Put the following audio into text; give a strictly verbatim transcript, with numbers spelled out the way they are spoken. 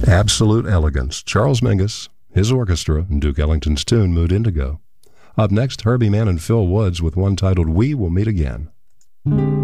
Absolute elegance. Charles Mingus, his orchestra, and Duke Ellington's tune, Mood Indigo. Up next, Herbie Mann and Phil Woods with one titled We Will Meet Again.